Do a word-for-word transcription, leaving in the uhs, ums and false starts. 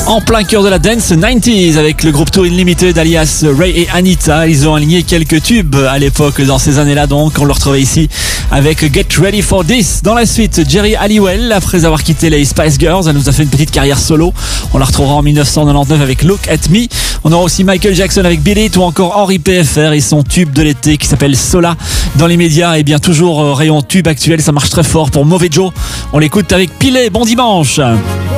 En plein cœur de la dance quatre-vingt-dix avec le groupe Tour Unlimited alias Ray et Anita. Ils ont aligné quelques tubes à l'époque dans ces années-là, donc on le retrouvait ici avec Get Ready for This. Dans la suite, Geri Halliwell, après avoir quitté les Spice Girls, elle nous a fait une petite carrière solo. On la retrouvera en dix-neuf cent quatre-vingt-dix-neuf avec Look at Me. On aura aussi Michael Jackson avec Beat It ou encore Henry P F R et son tube de l'été qui s'appelle Sola. Dans les médias, et bien toujours rayon tube actuel, ça marche très fort pour Mauvais Joe. On l'écoute avec Pilet. Bon dimanche.